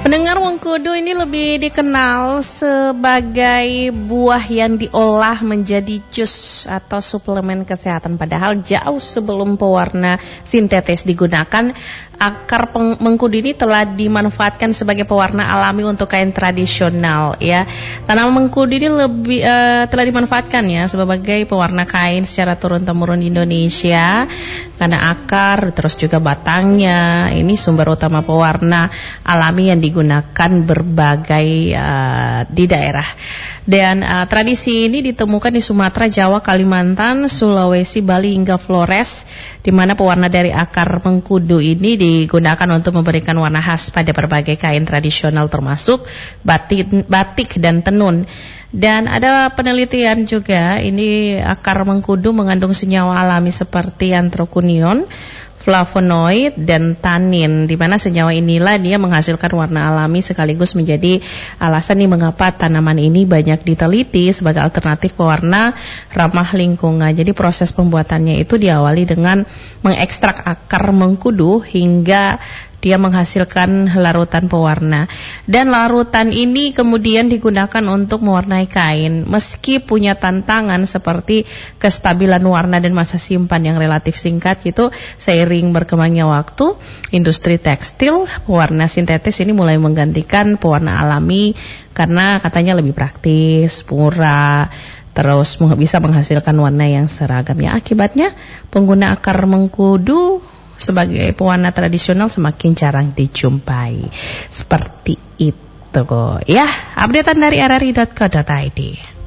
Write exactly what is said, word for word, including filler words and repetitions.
Pendengar, mengkudu ini lebih dikenal sebagai buah yang diolah menjadi jus atau suplemen kesehatan. Padahal jauh sebelum pewarna sintetis digunakan, akar mengkudu ini telah dimanfaatkan sebagai pewarna alami untuk kain tradisional. Ya, tanaman mengkudu ini lebih uh, telah dimanfaatkan ya sebagai pewarna kain secara turun-temurun di Indonesia karena akar terus juga batangnya ini sumber utama pewarna alami yang digunakan berbagai uh, di daerah. Dan uh, tradisi ini ditemukan di Sumatera, Jawa, Kalimantan, Sulawesi, Bali hingga Flores, di mana pewarna dari akar mengkudu ini digunakan untuk memberikan warna khas pada berbagai kain tradisional termasuk batik, batik dan tenun. Dan ada penelitian juga, ini akar mengkudu mengandung senyawa alami seperti antrokunion, flavonoid dan tanin, di mana senyawa inilah dia menghasilkan warna alami sekaligus menjadi alasan nih mengapa tanaman ini banyak diteliti sebagai alternatif pewarna ramah lingkungan. Jadi proses pembuatannya itu diawali dengan mengekstrak akar mengkudu hingga dia menghasilkan larutan pewarna. Dan larutan ini kemudian digunakan untuk mewarnai kain. Meski punya tantangan seperti kestabilan warna dan masa simpan yang relatif singkat gitu, seiring berkembangnya waktu, industri tekstil pewarna sintetis ini mulai menggantikan pewarna alami karena katanya lebih praktis, murah, terus bisa menghasilkan warna yang seragam. Ya, akibatnya pengguna akar mengkudu sebagai pewarna tradisional semakin jarang dijumpai. Seperti itu ya, updatean dari r r i dot co dot i d.